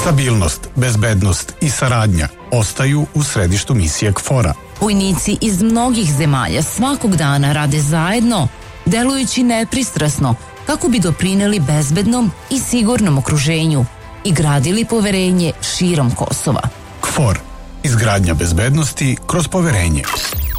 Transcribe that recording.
Stabilnost, bezbednost i saradnja ostaju u središtu misije KFOR-a. Vojnici iz mnogih zemalja svakog dana rade zajedno, delujući nepristrasno kako bi doprineli bezbednom i sigurnom okruženju i gradili poverenje širom Kosova. KFOR. Izgradnja bezbednosti kroz poverenje.